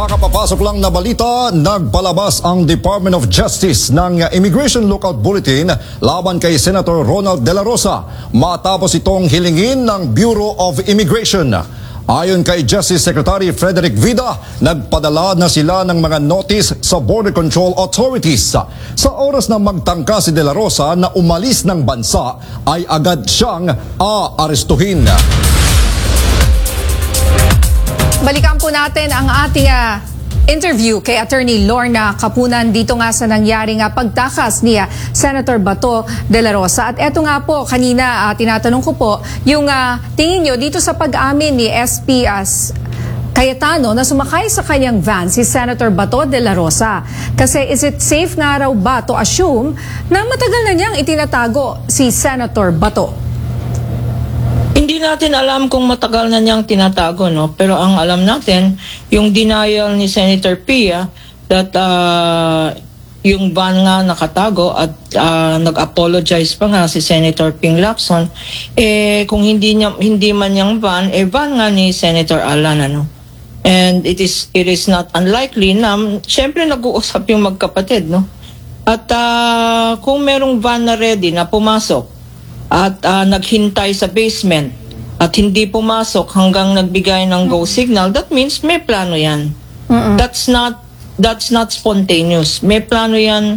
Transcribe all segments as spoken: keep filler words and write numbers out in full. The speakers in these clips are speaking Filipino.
Kakapapasok lang na balita, nagpalabas ang Department of Justice ng Immigration Lookout Bulletin laban kay Senator Ronald De La Rosa matapos itong hilingin ng Bureau of Immigration. Ayon kay Justice Secretary Frederick Vida, nagpadala na sila ng mga notice sa Border Control Authorities. Sa oras na magtangka si De La Rosa na umalis ng bansa, ay agad siyang aarestuhin. Balikan po natin ang ating uh, interview kay Attorney Lorna Capunan dito nga sa nangyaring uh, pagtakas ni uh, Senator Bato De La Rosa. At eto nga po, kanina uh, tinatanong ko po, yung uh, tingin nyo dito sa pag-amin ni S P uh, Cayetano na sumakay sa kanyang van si Senator Bato De La Rosa. Kasi is it safe nga raw ba to assume na matagal na niyang itinatago si Senator Bato? Hindi natin alam kung matagal na niyang tinatago, no? Pero ang alam natin, yung denial ni Senator Pia that uh, yung van nga nakatago at uh, nag-apologize pa nga si Senator Ping Lacson, eh kung hindi niya, hindi man yung van, eh van nga ni Senator Alan, ano? And it is it is not unlikely na syempre nag-uusap yung magkapatid, no? At uh, kung merong van na ready na pumasok at uh, naghintay sa basement at hindi pumasok hanggang nagbigay ng go signal, that means may plano yan. Mm-mm. That's not that's not spontaneous. May plano yan.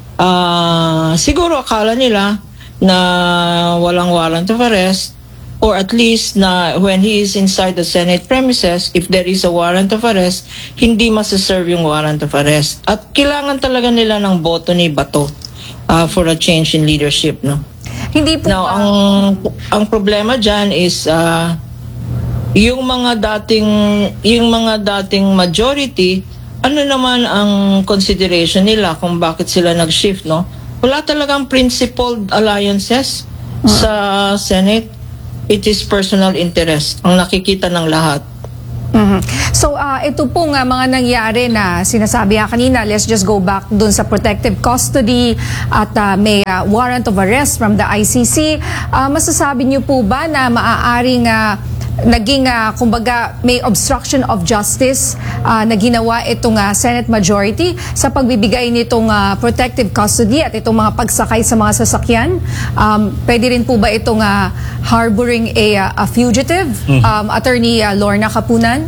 Uh, siguro akala nila na walang warrant of arrest, or at least na when he is inside the Senate premises, if there is a warrant of arrest, hindi masaserve yung warrant of arrest. At kailangan talaga nila ng boto ni Bato uh, for a change in leadership, no? Hindi po. Now, ang ang problema diyan is uh, yung mga dating yung mga dating majority, ano naman ang consideration nila kung bakit sila nag-shift, no? Wala talagang principled alliances uh-huh. sa Senate. It is personal interest ang nakikita ng lahat. Mm-hmm. So uh, ito po nga mga nangyari na sinasabi nga kanina, let's just go back dun sa protective custody at uh, may uh, warrant of arrest from the I C C. Uh, masasabi niyo po ba na maaaring uh, naging uh, kumbaga may obstruction of justice uh, na ginawa itong uh, Senate majority sa pagbibigay nitong uh, protective custody at itong mga pagsakay sa mga sasakyan? Um, pwede rin po ba itong uh, harboring a, uh, a fugitive? Mm. Um, Attorney uh, Lorna Capunan?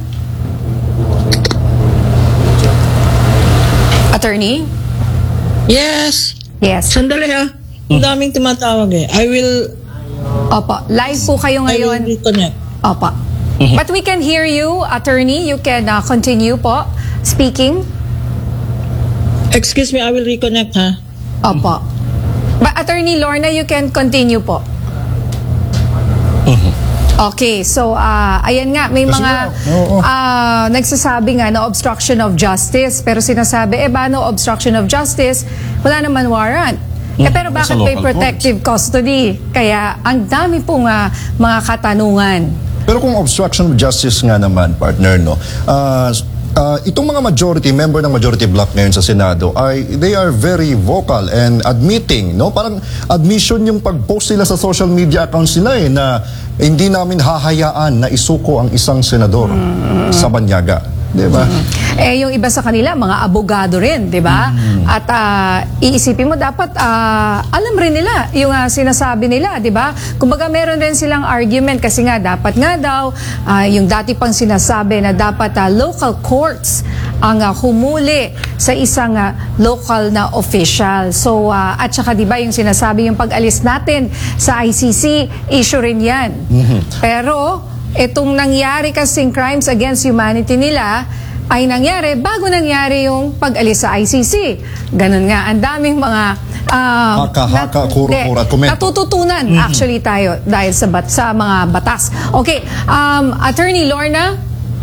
Attorney? Yes. Yes. Sandali ha. Ang daming tumatawag eh. I will... Opo. Live po kayo ngayon. I will reconnect. Opo. Mm-hmm. But we can hear you, Attorney. You can uh, continue po speaking. Excuse me, I will reconnect ha. Opo. But Attorney Lorna, you can continue po. Mm-hmm. Okay, so uh, ayan nga, may Kasi mga no, uh, nagsasabi nga na obstruction of justice, pero sinasabi, eh ba no obstruction of justice, wala naman warrant. Eh, pero bakit may protective custody? Kaya ang dami pong uh, mga katanungan. Pero kung obstruction of justice nga naman, partner, no, uh, uh, itong mga majority, member ng majority bloc ngayon sa Senado, ay they are very vocal and admitting, no? Parang admission yung pag-post nila sa social media accounts nila eh, na hindi namin hahayaan na isuko ang isang senador mm-hmm. sa banyaga. Diba? Mm-hmm. Eh, yung iba sa kanila, mga abogado rin, di ba? Mm-hmm. At uh, iisipin mo, dapat uh, alam rin nila yung uh, sinasabi nila, di ba? Kumbaga, meron rin silang argument kasi nga, dapat nga daw, uh, yung dati pang sinasabi na dapat uh, local courts ang uh, humuli sa isang uh, local na official. So, uh, at saka, di ba, yung sinasabi yung pag-alis natin sa I C C, issue rin yan. Mm-hmm. Pero, itong nangyari kasing crimes against humanity nila ay nangyari bago nangyari yung pag-alis sa I C C. Ganun nga, ang daming mga uh, haka-haka, kuro-kura, komento. Natututunan mm-hmm. actually tayo dahil sa, bat sa mga batas. Okay, um, Attorney Lorna?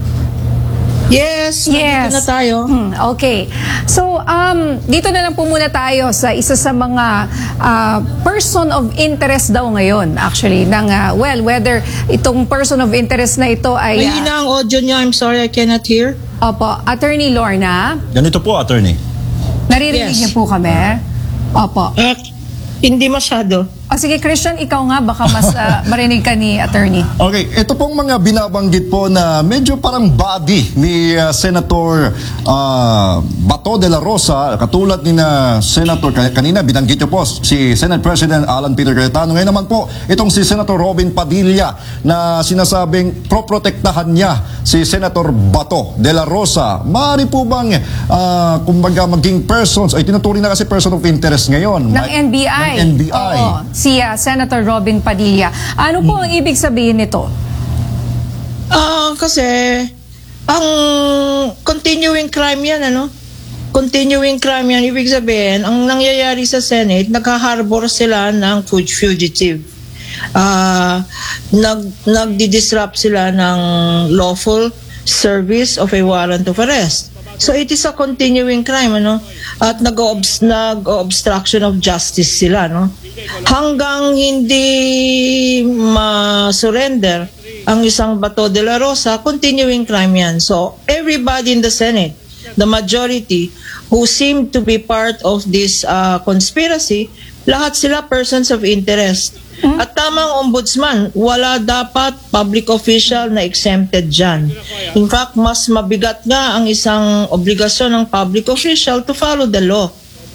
Yes, yes. na tayo. Hmm, okay. So, um, dito na lang po muna tayo sa isa sa mga uh, person of interest daw ngayon, actually, ng, uh, well, whether itong person of interest na ito ay... Uh, Mahina ang audio niya. I'm sorry, I cannot hear. Opo. Attorney Lorna? Ganito po, Attorney. Naririnig Yes. niyo po kami? Opo. Uh, hindi masyado. O sige, Christian, ikaw nga, baka mas ah, marinig ka ni attorney. Okay, ito pong mga binabanggit po na medyo parang body ni uh, Senator uh, Bato de la Rosa, katulad ni na Senator, kanina binanggit niyo po si Senate President Alan Peter Cayetano. Ngayon naman po, itong si Senator Robin Padilla na sinasabing proprotektahan niya si Senator Bato de la Rosa. Maaari po bang, uh, kumbaga, maging persons, ay tinuturing na kasi person of interest ngayon. Ng N B I. Ng N B I. Oo, si ah, Senator Robin Padilla. Ano po ang ibig sabihin nito? Ah, kasi ang continuing crime yan, ano? Continuing crime yan, ibig sabihin, ang nangyayari sa Senate, nagka-harbor sila ng fu- fugitive. Ah, nag nagdi-disrupt sila ng lawful service of a warrant of arrest. So it is a continuing crime, ano? At nag-obs nag-obstruction of justice sila, no? Hanggang hindi ma-surrender ang isang Bato de la Rosa, continuing crime yan. So everybody in the Senate, the majority who seem to be part of this uh, conspiracy, lahat sila persons of interest. At tamang ombudsman, wala dapat public official na exempted dyan. In fact, mas mabigat nga ang isang obligasyon ng public official to follow the law.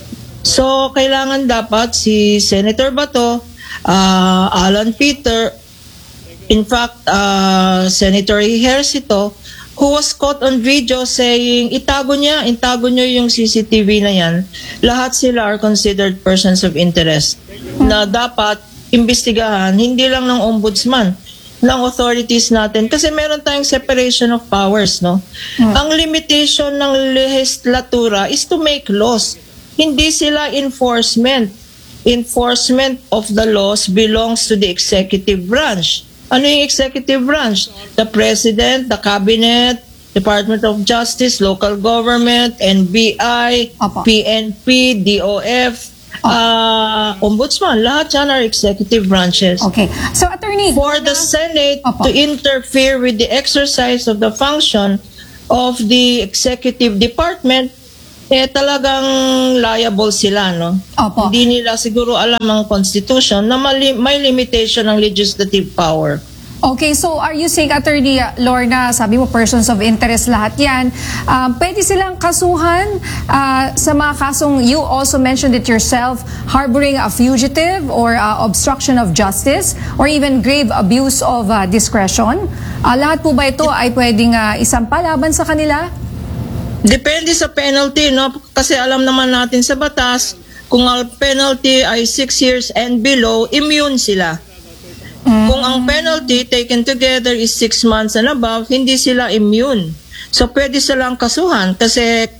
So, kailangan dapat si Senator Bato, uh, Alan Peter, in fact, uh, Senator Ejercito, who was caught on video saying, itago niya, itago niyo yung C C T V na yan. Lahat sila are considered persons of interest na dapat imbestigahan, hindi lang ng ombudsman, ng authorities natin. Kasi meron tayong separation of powers, no? Hmm. Ang limitation ng legislatura is to make laws. Hindi sila enforcement. Enforcement of the laws belongs to the executive branch. Ano yung executive branch? The President, the Cabinet, Department of Justice, local government, N B I, Opo. P N P, D O F, uh, Ombudsman. Lahat yan are executive branches. Okay. So, attorney, For the Senate Opo. to interfere with the exercise of the function of the executive department, eh talagang liable sila, no? Opo. Hindi nila siguro alam ang Constitution na mali- may limitation ng legislative power. Okay, so are you saying, Attorney Lorna, sabi mo persons of interest lahat yan, um, pwede silang kasuhan uh, sa mga kasong you also mentioned it yourself, harboring a fugitive or uh, obstruction of justice or even grave abuse of uh, discretion? Uh, lahat po ba ito ay pwedeng uh, isampa laban sa kanila? Depende sa penalty, no? Kasi alam naman natin sa batas, kung ang penalty ay six years and below, immune sila. Kung ang penalty taken together is six months and above, hindi sila immune. So pwede silang kasuhan kasi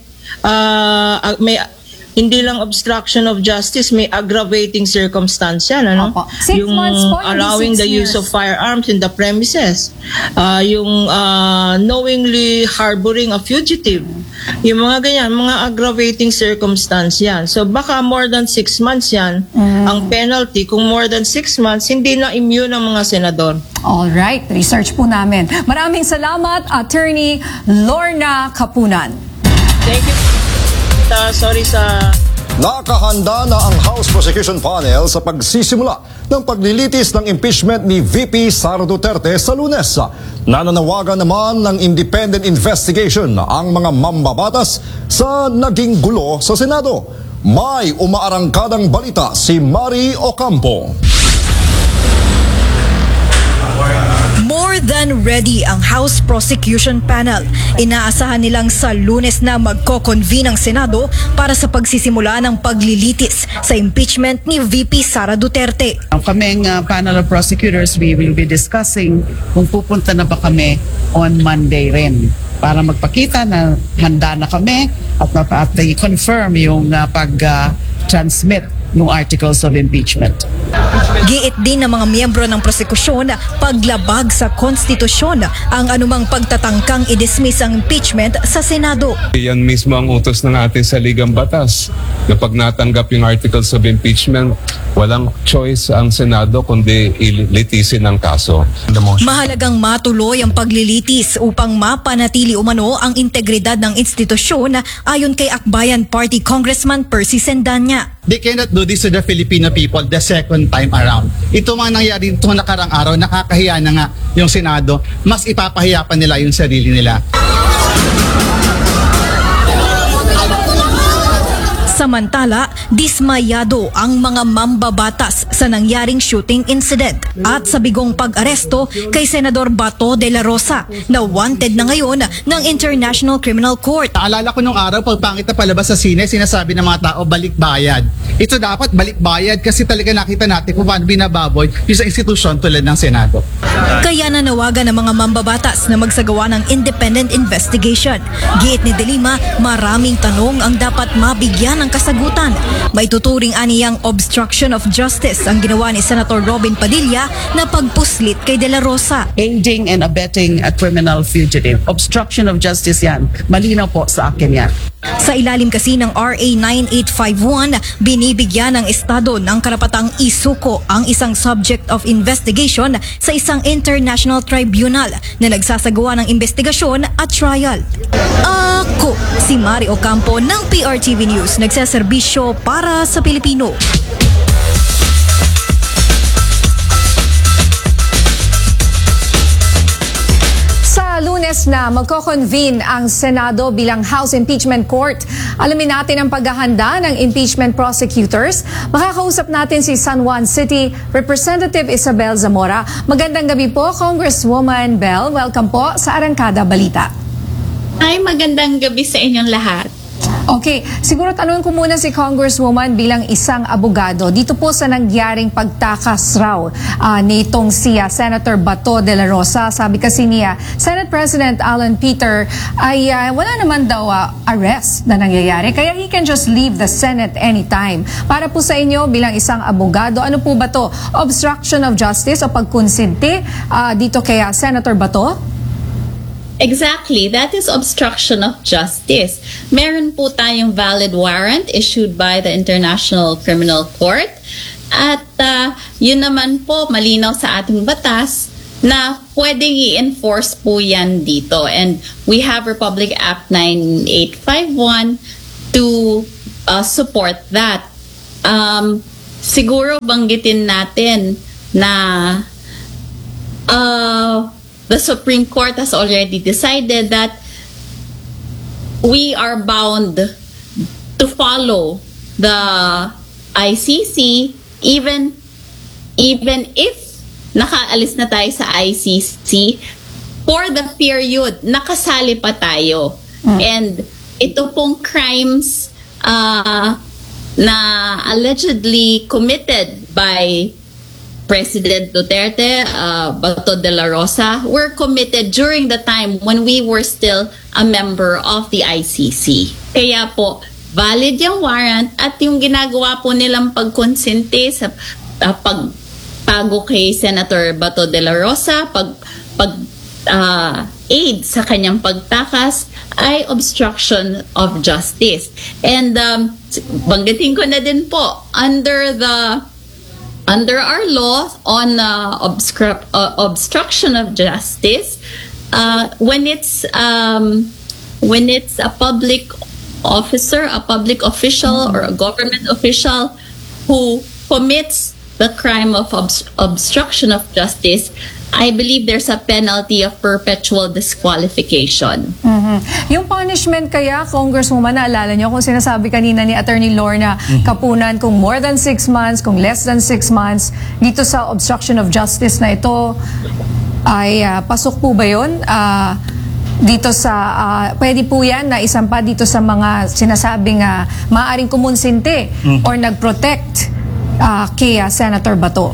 uh, may hindi lang obstruction of justice, may aggravating circumstance yan, ano? Opo. Six yung months po, hindi allowing six the use years. of firearms in the premises, uh, yung uh, knowingly harboring a fugitive, yung mga ganyan, mga aggravating circumstance yan. So baka more than six months yan, Mm. ang penalty. Kung more than six months, hindi na immune ang mga senador. All right, research po namin. Maraming salamat, Attorney Lorna Kapunan. Thank you. Uh, sorry sa... Nakahanda na ang House Prosecution Panel sa pagsisimula ng paglilitis ng impeachment ni V P Sara Duterte sa Lunes. Nananawagan naman ng independent investigation ang mga mambabatas sa naging gulo sa Senado. May umaarangkadang balita si Mari Ocampo. More than ready ang House Prosecution Panel. Inaasahan nilang sa Lunes na magko-convene ang Senado para sa pagsisimula ng paglilitis sa impeachment ni V P Sara Duterte. Ang kaming uh, panel of prosecutors, we will be discussing kung pupunta na ba kami on Monday rin para magpakita na handa na kami at, at i-confirm yung uh, pag-transmit uh, ng articles of impeachment. Giit din ng mga miyembro ng prosekusyon paglabag sa konstitusyon ang anumang pagtatangkang i-dismiss ang impeachment sa Senado. Yan mismo ang utos ng ating saligang batas na pag natanggap yung articles of impeachment, walang choice ang Senado kundi ilitisin ang kaso. Mahalagang matuloy ang paglilitis upang mapanatili umano ang integridad ng institusyon ayon kay Akbayan Party Congressman Percy Sendanya. they cannot do this to the Filipino people the second time around. Ito mga nangyari itong nakarang araw, nakakahiya na nga yung Senado, mas ipapahiya pa nila yung sarili nila. Samantala, dismayado ang mga mambabatas sa nangyaring shooting incident at sa bigong pag-aresto kay Senador Bato de la Rosa na wanted na ngayon ng International Criminal Court. Naalala ko nung araw, pag pangit na palabas sa sine, sinasabi ng mga tao, balik bayad. Ito dapat balik bayad kasi talaga nakita natin kung paano binababoy yung sa institusyon tulad ng Senado. Kaya nanawagan ng mga mambabatas na magsagawa ng independent investigation. Giit ni De Lima, maraming tanong ang dapat mabigyan ng kasagutan. May tuturing aniyang obstruction of justice ang ginawa ni Senator Robin Padilla na pagpuslit kay De La Rosa. Aiding and abetting a criminal fugitive. Obstruction of justice yan. Malinaw po sa akin yan. Sa ilalim kasi ng R A nine eight five one, binibigyan ng Estado ng karapatang isuko ang isang subject of investigation sa isang international tribunal na nagsasagawa ng investigasyon at trial. Ako, si Mari Ocampo ng P R T V News, nagsaserbisyo para sa Pilipino. Sa Lunes na magko-convene ang Senado bilang House Impeachment Court. Alamin natin ang paghahanda ng impeachment prosecutors. Makakausap natin si San Juan City Representative Isabel Zamora. Magandang gabi po, Congresswoman Bell. Welcome po sa Arangkada Balita. Ay, magandang gabi sa inyong lahat. Okay, siguro tanungin ko muna si Congresswoman bilang isang abogado. Dito po sa nangyaring pagtakas raw uh, nitong si uh, Senator Bato de la Rosa. Sabi kasi niya, Senate President Alan Peter ay uh, wala naman daw uh, arrest na nangyayari. Kaya he can just leave the Senate anytime. Para po sa inyo bilang isang abogado, ano po ba to? Obstruction of justice o pagkonsinti uh, dito kay uh, Senator Bato? Exactly, that is obstruction of justice. Meron po tayong valid warrant issued by the International Criminal Court at uh, yun naman po malinaw sa ating batas na pwedeng i-enforce po yan dito. And we have Republic Act nine eight five one to uh, support that. Um, siguro banggitin natin na uh, the Supreme Court has already decided that we are bound to follow the I C C even even if nakaalis na tayo sa I C C for the period nakasali pa tayo. Mm. And ito pong crimes uh, na allegedly committed by President Duterte, uh, Bato de la Rosa, were committed during the time when we were still a member of the I C C. Kaya po, valid yung warrant at yung ginagawa po nilang pagkonsente sa uh, pagtago kay Senator Bato de la Rosa, pag, pag uh, aid sa kanyang pagtakas ay obstruction of justice. And um, banggitin ko na din po, under the Under our law on uh, obstru- uh, obstruction of justice, uh, when it's um, when it's a public officer, a public official, or a government official who commits the crime of obst- obstruction of justice, I believe there's a penalty of perpetual disqualification. Mm-hmm. Yung punishment kaya, Congresswoman, naalala niyo kung sinasabi kanina ni Attorney Lorna mm-hmm. Kapunan, kung more than six months, kung less than six months, dito sa obstruction of justice na ito, ay uh, pasok po ba yun? Uh, dito sa, uh, pwede po yan na isampa dito sa mga sinasabing uh, maaaring kumonsinti mm-hmm. or nag-protect uh, kay uh, Senator Bato.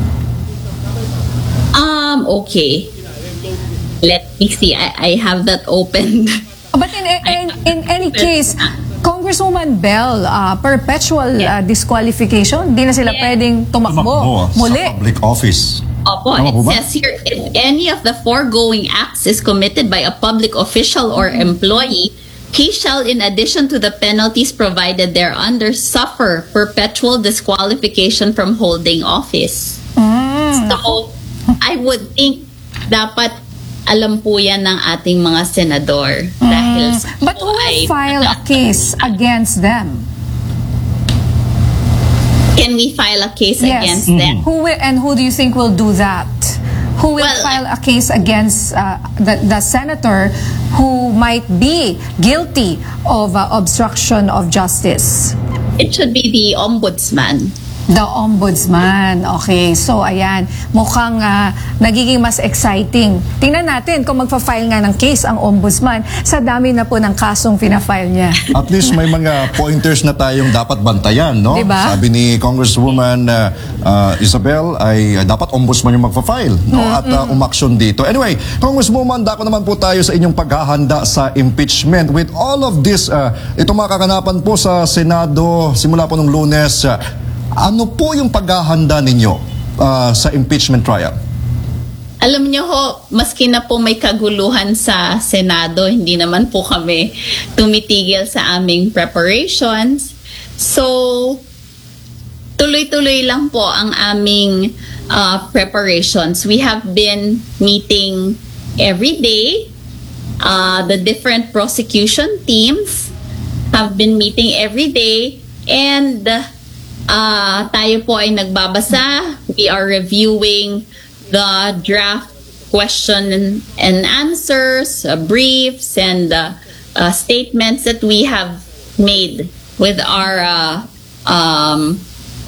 Um, okay. Let me see. I, I have that open. But in, in, in any case, Congresswoman Bell, uh, perpetual uh, disqualification, di na sila yeah. pwedeng tumakbo Tumakbo muli. sa public office. Opo, Tama po it ba? says here, if any of the foregoing acts is committed by a public official or employee, he shall, in addition to the penalties provided thereunder, suffer perpetual disqualification from holding office. Mm. So, I would think dapat alam po yan ng ating mga senador. Mm. Dahil But who will ay, file a case against them? Can we file a case Yes. against them? Who will, and who do you think will do that? Who will Well, file a case against uh, the, the senator who might be guilty of uh, obstruction of justice? It should be the ombudsman. The ombudsman. Okay. So, ayan. Mukhang ah, nagiging mas exciting. Tingnan natin kung magpa-file nga ng case ang ombudsman sa dami na po ng kasong pina-file niya. At least may mga pointers na tayong dapat bantayan, no? Diba? Sabi ni Congresswoman uh, uh, Isabel ay uh, dapat ombudsman yung magfa-file, no? At uh, umaksyon dito. Anyway, Congresswoman, dako naman po tayo sa inyong paghahanda sa impeachment. With all of this, uh, itong mga kaganapan po sa Senado simula po nung Lunes, uh, ano po yung paghahanda ninyo uh, sa impeachment trial? Alam niyo ho, maski na po may kaguluhan sa Senado, hindi naman po kami tumitigil sa aming preparations. So, tuloy-tuloy lang po ang aming uh, preparations. We have been meeting every day. Uh, the different prosecution teams have been meeting every day. And uh, tayo po ay nagbabasa. We are reviewing the draft question and, and answers, uh, briefs, and uh, uh, statements that we have made with our uh, um,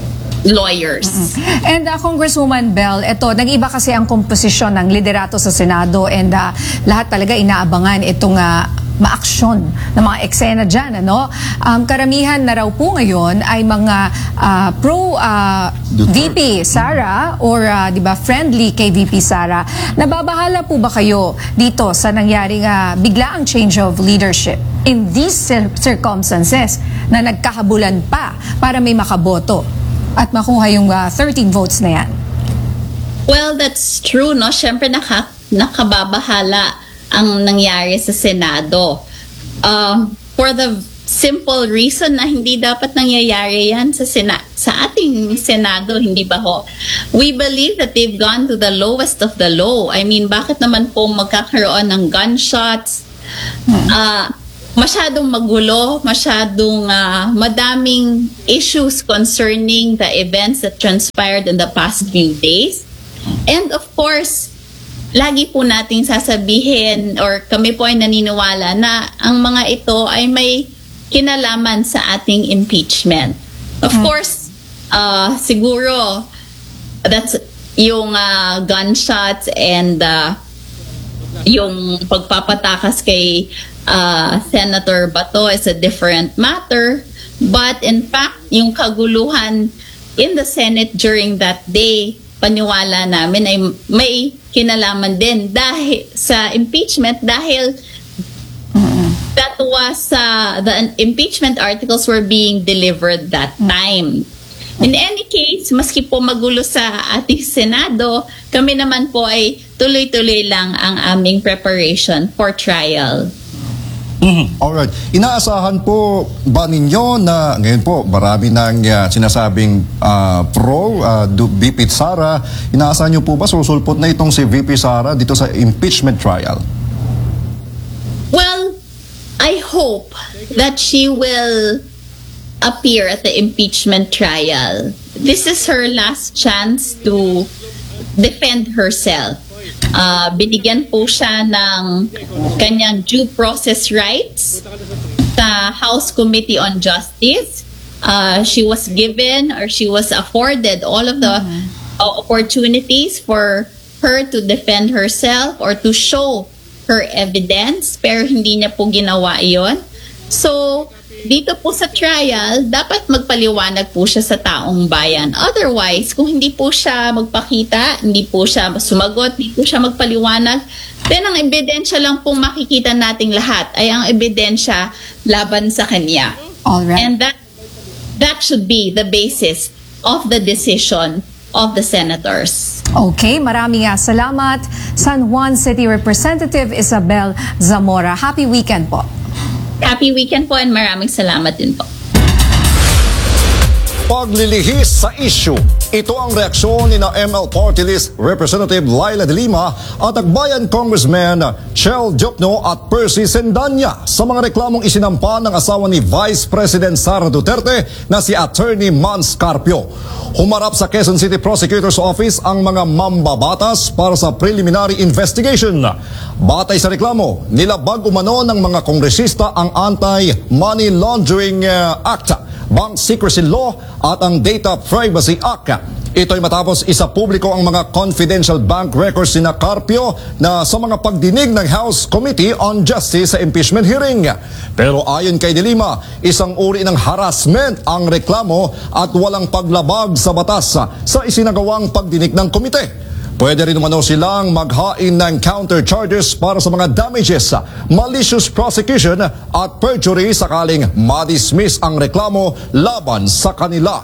lawyers. And uh, Congresswoman Bell, ito, nag-iba kasi ang komposisyon ng liderato sa Senado and uh, lahat talaga inaabangan itong uh, maaksyon ng mga eksena dyan. Ano? Um, karamihan na raw po ngayon ay mga uh, pro uh, V P Sara or uh, di ba, friendly kay V P Sara. Nababahala po ba kayo dito sa nangyaring uh, biglaang change of leadership in these cir- circumstances na nagkahabulan pa para may makaboto at makuha yung uh, thirteen votes na yan? Well, that's true, no? Siyempre naka, nakababahala ang nangyari sa Senado. Uh, for the simple reason na hindi dapat nangyayari yan sa, Sena- sa ating Senado, hindi ba ho? We believe that they've gone to the lowest of the low. I mean, bakit naman po magkakaroon ng gunshots? Uh, masyadong magulo, masyadong uh, madaming issues concerning the events that transpired in the past few days. And of course, lagi po nating sasabihin or kami po ay naniniwala na ang mga ito ay may kinalaman sa ating impeachment. Of course, uh, siguro that's yung uh, gunshots and uh, yung pagpapatakas kay uh, Senator Bato is a different matter. But in fact, yung kaguluhan in the Senate during that day, paniwala namin ay may kinalaman din dahil sa impeachment dahil that was uh, the impeachment articles were being delivered that time. In any case, maski po magulo sa ating Senado, kami naman po ay tuloy-tuloy lang ang aming preparation for trial. Alright. Inaasahan po ba ninyo na ngayon po marami nang uh, sinasabing uh, pro uh, V P Sara, inaasahan niyo po ba susulpot na itong si V P Sara dito sa impeachment trial? Well, I hope that she will appear at the impeachment trial. This is her last chance to defend herself. Uh, binigyan po siya ng kanyang due process rights sa House Committee on Justice. Uh, she was given or she was afforded all of the uh, opportunities for her to defend herself or to show her evidence, pero hindi niya po ginawa iyon. So, dito po sa trial, dapat magpaliwanag po siya sa taong bayan. Otherwise, kung hindi po siya magpakita, hindi po siya sumagot, hindi po siya magpaliwanag, then ang ebidensya lang pong makikita nating lahat ay ang ebidensya laban sa kanya. Alright. And that that should be the basis of the decision of the senators. Okay, maraming nga salamat, San Juan City Representative Isabel Zamora. Happy weekend po. Happy weekend po and maraming salamat din po. paglilihis sa issue. Ito ang reaksyon ni na M L Party List Representative Laila de Lima at Akbayan Congressman Chel Diokno at Percy Sendanya sa mga reklamong isinampa ng asawa ni Vice President Sara Duterte na si Attorney Mans Carpio. Humarap sa Quezon City Prosecutor's Office ang mga mambabatas para sa preliminary investigation. Batay sa reklamo, nilabag umano ng mga kongresista ang Anti-Money Laundering Act, Bank Secrecy Law at ang Data Privacy Act. Ito'y matapos isa publiko ang mga confidential bank records ni Carpio na sa mga pagdinig ng House Committee on Justice sa impeachment hearing. Pero ayon kay de Lima, isang uri ng harassment ang reklamo at walang paglabag sa batas sa isinagawang pagdinig ng komite. Pwede rin umano silang maghain ng counter charges para sa mga damages, malicious prosecution at perjury sakaling madismiss ang reklamo laban sa kanila.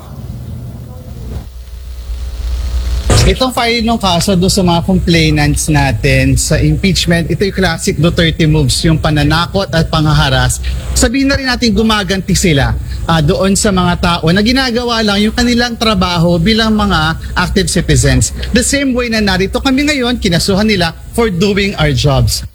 Itong file ng kaso doon sa mga complainants natin sa impeachment, ito yung classic Duterte moves, yung pananakot at panghaharas. Sabihin na rin natin gumaganti sila uh, doon sa mga tao na ginagawa lang yung kanilang trabaho bilang mga active citizens. The same way na narito kami ngayon, kinasuhan nila for doing our jobs.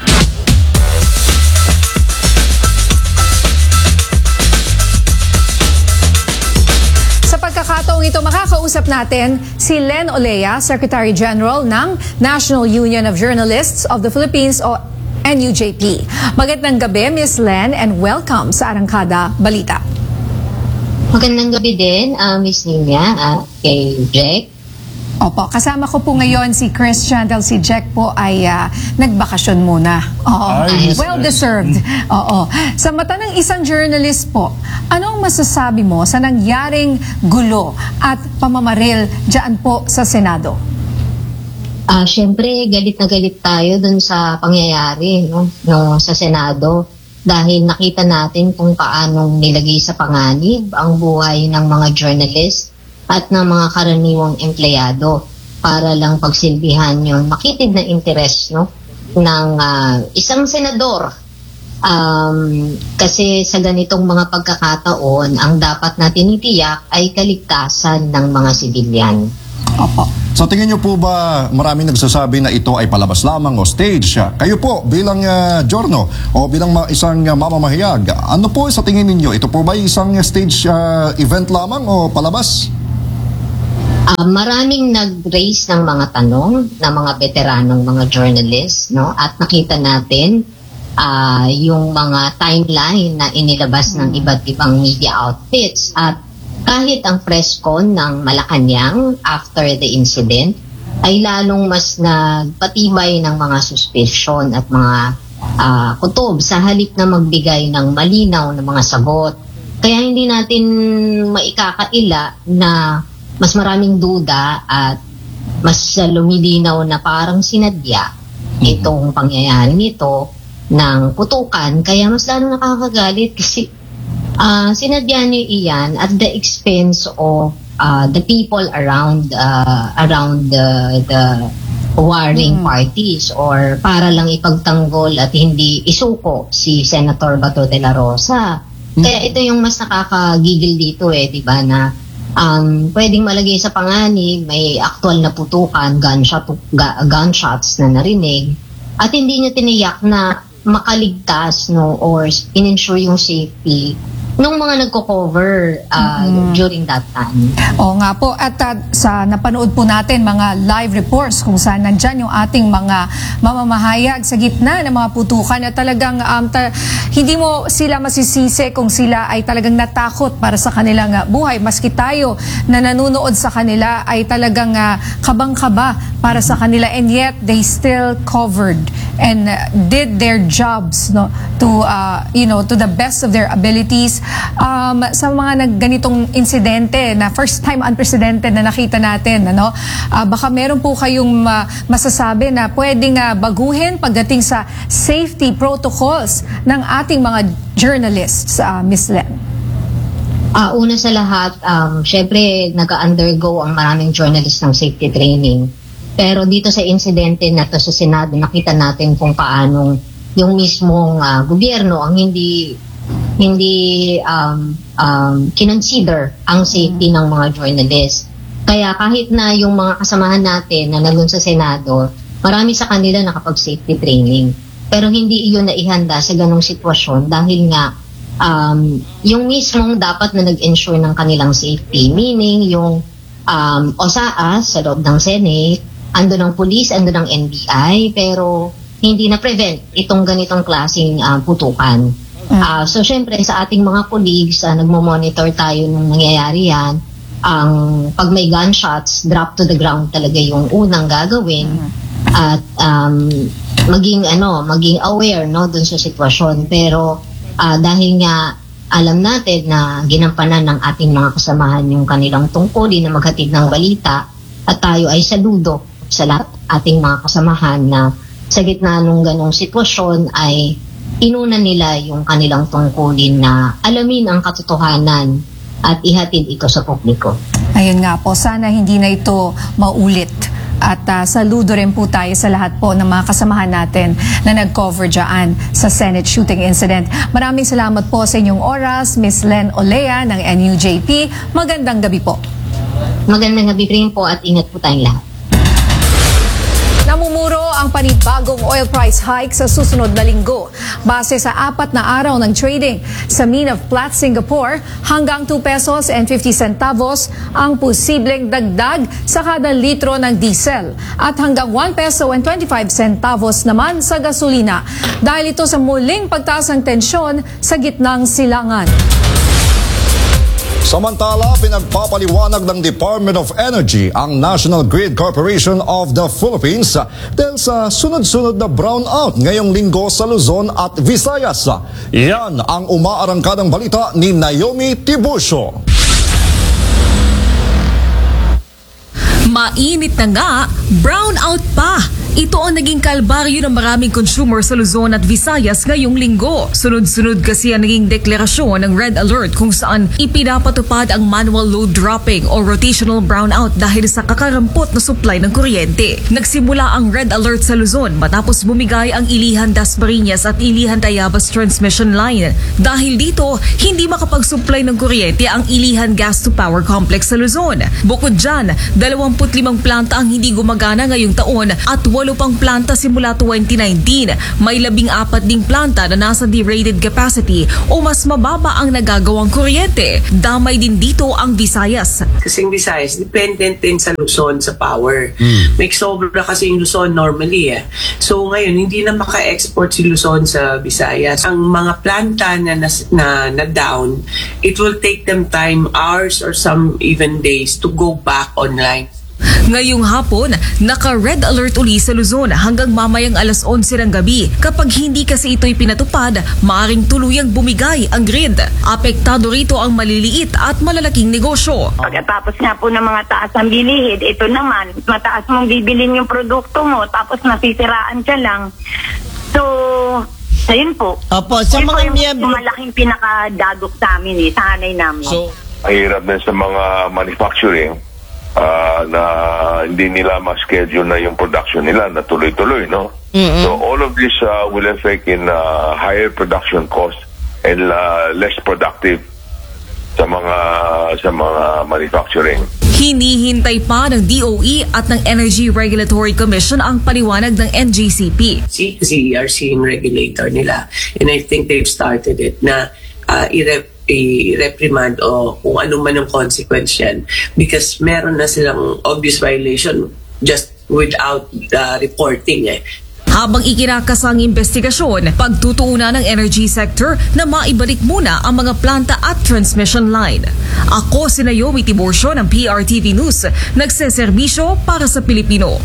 Pagkakataong ito, makakausap natin si Len Olea, Secretary General ng National Union of Journalists of the Philippines o N U J P. Magandang gabi, Miss Len, and welcome sa Arangkada Balita. Magandang gabi din, uh, Miss Nina, at uh, kay Jack. Opo, kasama ko po ngayon si Christian dahil si Jack po ay uh, nagbakasyon muna. Oo, Ay, well deserved. Oo. Sa mata ng isang journalist po, ano ang masasabi mo sa nangyaring gulo at pamamaril dyan po sa Senado? Uh, Siyempre, galit na galit tayo dun sa pangyayari no, no, sa Senado dahil nakita natin kung paanong nilagay sa panganib ang buhay ng mga journalist at ng mga karaniwang empleyado para lang pagsilbihan yung makitid na interes no, ng uh, isang senador. Um, kasi sa ganitong mga pagkakataon, ang dapat natin itiyak ay kaligtasan ng mga sibilyan. Opo. Sa tingin niyo po ba maraming nagsasabi na ito ay palabas lamang o stage? Kayo po bilang uh, Giorno o bilang ma- isang uh, mamamahayag, ano po sa tingin ninyo? Ito po ba isang stage uh, event lamang o palabas? Uh, maraming nag-raise ng mga tanong ng mga veteranong mga journalists, no? At nakita natin uh, yung mga timeline na inilabas ng iba't ibang media outfits. At kahit ang press con ng Malacanang after the incident ay lalong mas nagpatibay ng mga suspicion at mga uh, kutob sa halip na magbigay ng malinaw na mga sagot. Kaya hindi natin maikakaila na mas maraming duda at mas lumilinaw na parang sinadya itong pangyayari nito ng putukan. Kaya mas lalo nakakagalit kasi uh, sinadya niyo iyan at the expense of uh, the people around uh, around the, the warring parties or para lang ipagtanggol at hindi isuko si Senator Bato de la Rosa. Kaya ito yung mas nakakagigil dito eh, di ba, na Um, pwedeng malagay sa panganib, may aktual na putukan, gunshot, gu- gunshots na narinig, at hindi niya tiniyak na makaligtas no, or in-ensure yung safety nung mga nagko-cover uh, mm-hmm. during that time. Oo nga po. At uh, sa napanood po natin mga live reports kung saan nandyan yung ating mga mamamahayag sa gitna ng mga putukan na talagang um, ta- hindi mo sila masisisi kung sila ay talagang natakot para sa kanilang uh, buhay. Maski tayo na nanonood sa kanila ay talagang uh, kabang-kaba para sa kanila, and yet they still covered and uh, did their jobs no, to uh, you know to the best of their abilities. Um, sa mga nagganitong insidente na first time unprecedented na nakita natin, ano, uh, baka meron po kayong uh, masasabi na pwedeng uh, baguhin pagdating sa safety protocols ng ating mga journalists, uh, Miz Len. Uh, una sa lahat, um, syempre nag-undergo ang maraming journalists ng safety training. Pero dito sa insidente na to sa Senado, nakita natin kung paanong yung mismong uh, gobyerno ang hindi hindi um, um, kinonsider ang safety ng mga journalists. Kaya kahit na yung mga kasamahan natin na nandun sa Senado, marami sa kanila nakapag-safety training. Pero hindi iyon naihanda sa ganong sitwasyon dahil nga um, yung mismong dapat na nag-ensure ng kanilang safety, meaning yung um, O S A A sa loob ng Senate, ando ng police, ando ng N B I, pero hindi na-prevent itong ganitong klaseng uh, putukan. Uh, so syempre sa ating mga colleagues, uh, nagmo-monitor tayo nung nangyayari yan. Ang pag may gunshots, drop to the ground talaga yung unang gagawin. At um, maging ano, maging aware no dun sa sitwasyon. Pero uh, dahil nga alam natin na ginampanan ng ating mga kasamahan yung kanilang tungkulin na maghatid ng balita, at tayo ay saludo sa lahat ating mga kasamahan na sa gitna ng ganong sitwasyon ay inuna nila yung kanilang tungkulin na alamin ang katotohanan at ihatid ito sa publiko. Ayun nga po, sana hindi na ito maulit. At uh, saludo rin po tayo sa lahat po ng mga kasamahan natin na nag-cover dyan sa Senate shooting incident. Maraming salamat po sa inyong oras, Miz Len Olea ng N U J P. Magandang gabi po. Magandang gabi rin po at ingat po tayong lahat. Namumuro ang panibagong oil price hike sa susunod na linggo. Base sa apat na araw ng trading sa Mine of Platts, Singapore, hanggang two pesos and fifty centavos ang posibleng dagdag sa kada litro ng diesel at hanggang one peso and twenty-five centavos naman sa gasolina dahil ito sa muling pagtaas ng tensyon sa gitnang silangan. Samantala, pinagpapaliwanag ng Department of Energy ang National Grid Corporation of the Philippines dahil sa sunod-sunod na brownout ngayong linggo sa Luzon at Visayas. Yan ang umaarangkadang balita ni Naomi Tiburcio. Mainit na nga, brownout pa. Ito ang naging kalbaryo ng maraming consumer sa Luzon at Visayas ngayong linggo. Sunod-sunod kasi ang naging deklarasyon ng Red Alert kung saan ipinapatupad ang manual load dropping o rotational brownout dahil sa kakarampot na supply ng kuryente. Nagsimula ang Red Alert sa Luzon matapos bumigay ang Ilihan Dasmariñas at Ilihan Tayabas transmission line. Dahil dito, hindi makapag-supply ng kuryente ang Ilihan Gas to Power Complex sa Luzon. Bukod dyan, dalawampu't limang planta ang hindi gumagana ngayong taon at walo pang planta simula twenty nineteen. May labing apat ding planta na nasa derated capacity o mas mababa ang nagagawang kuryente. Damay din dito ang Visayas. Kasing Visayas, dependent din sa Luzon sa power. Mm. May sobra kasi yung Luzon normally eh. So ngayon, hindi na maka-export si Luzon sa Visayas. Ang mga planta na, na, na, na down, it will take them time, hours or some even days to go back online. Ngayong hapon, naka-red alert uli sa Luzon hanggang mamayang alas onse ng gabi. Kapag hindi kasi ito'y pinatupad, maaaring tuluyang bumigay ang grid. Apektado rito ang maliliit at malalaking negosyo. Pagkatapos nga po ng mga taas ang bilihid, ito naman, mataas mong bibilin yung produkto mo, tapos nasisiraan ka lang. So, ayun po. Opo, sa yun mga po yung miyembro... malaking pinakadagok sa amin eh, sa hanay namin. So, mahirap din sa mga manufacturing. Uh, na hindi nila ma-schedule na yung production nila na tuloy-tuloy, no? Mm-hmm. So all of this uh, will affect in uh, higher production cost and uh, less productive sa mga sa mga manufacturing. Hinihintay pa ng D O E at ng Energy Regulatory Commission ang paliwanag ng N G C P. C C R C yung regulator nila, and I think they've started it na uh, i-rep i-reprimand o kung ano man ang consequence yan because meron na silang obvious violation just without uh, reporting eh. Habang ikinakas ang investigasyon, pagtutuunan ng energy sector na maibalik muna ang mga planta at transmission line. Ako si Naomi Tiburcio ng P R T V News, nagseserbisyo para sa Pilipino.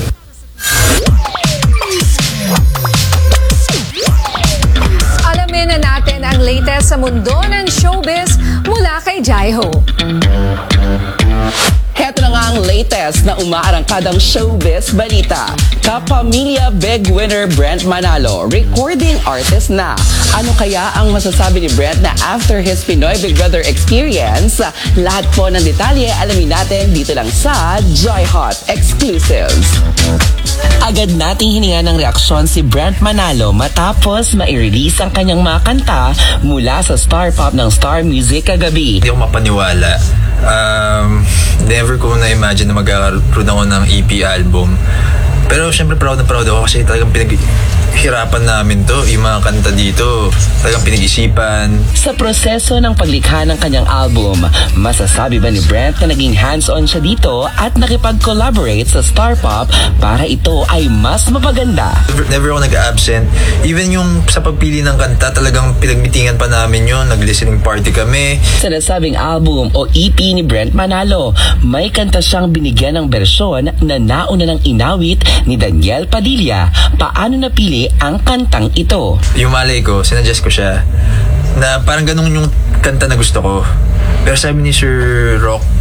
Alamin na natin ang latest sa mundo ng showbiz mula kay Jai Ho. Heto na nga ang latest na umaarangkadang showbiz balita. Kapamilya Big winner Brent Manalo, recording artist na. Ano kaya ang masasabi ni Brent na after his Pinoy Big Brother experience? Lahat po ng detalye alamin natin dito lang sa Joy Hot Exclusives. Agad nating hininga ng reaksyon si Brent Manalo matapos ma-release ang kanyang mga kanta mula sa Star Pop ng Star Music kagabi. Hindi ako mapaniwala. Um, never ko na-imagine na magkakaroon ako ng E P album. Pero syempre proud na proud ako kasi talagang pinaghirapan namin to. Yung mga kanta dito, talagang pinag-isipan. Sa proseso ng paglikha ng kanyang album, masasabi ba ni Brent na naging hands-on siya dito at nakipag-collaborate sa Star Pop para ito ay mas mapaganda? Never, never ako nag-absent. Even yung sa pagpili ng kanta, talagang pinagmitingan pa namin yun. Nag-listening party kami. Sa nasabing album o E P ni Brent Manalo, may kanta siyang binigyan ng bersyon na nauna ng inawit ni Daniel Padilla. Paano napili ang kantang ito? Yung malay ko, sinadjust ko siya na parang ganun yung kanta na gusto ko. Pero sabi ni Sir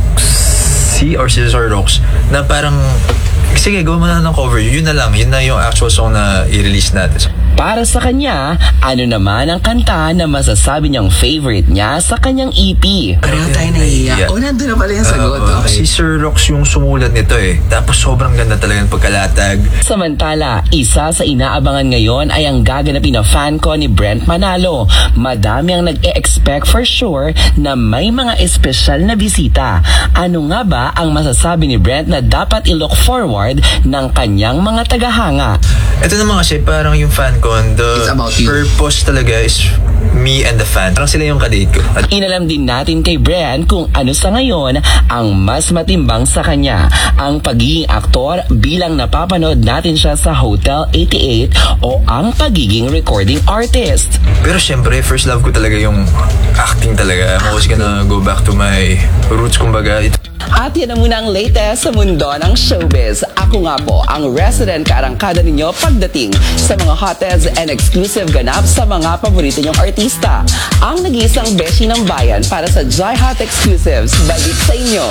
Roxy or si Sir Rox na parang sige, gawin mo na ng cover. Yun na lang. Yun na yung actual song na i-release natin. Para sa kanya, ano naman ang kanta na masasabi niyang favorite niya sa kanyang E P? Pareho tayo naiiyak. O, nandun na pala yung sagot. Uh, okay. Si Sir Rox yung sumulat nito eh. Tapos sobrang ganda talaga ng pagkalatag. Samantala, isa sa inaabangan ngayon ay ang gaganapin na FanCon ni Brent Manalo. Madami ang nag-e-expect for sure na may mga espesyal na bisita. Ano nga ba ang masasabi ni Brent na dapat i-look forward ng kanyang mga tagahanga? Ito naman kasi parang yung FanCon, the purpose talaga is me and the fan. Parang sila yung kadate ko. At inalam din natin kay Brent kung ano sa ngayon ang mas matimbang sa kanya. Ang pagiging aktor bilang napapanood natin siya sa Hotel eighty-eight o ang pagiging recording artist. Pero syempre, first love ko talaga yung acting talaga. I'm always gonna go back to my roots, kumbaga. At yan na muna ang latest sa mundo ng showbiz. Ako nga po ang resident kaarangkada ninyo pagdating sa mga hottest and exclusive ganap sa mga paborito nyong artista. Ang nag-iisang beshi ng bayan para sa Joy Hot Exclusives. Balik sa inyo.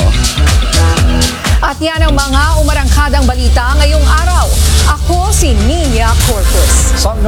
At yan ang mga umarangkadang balita ngayong araw. Ako si Nina Corpus.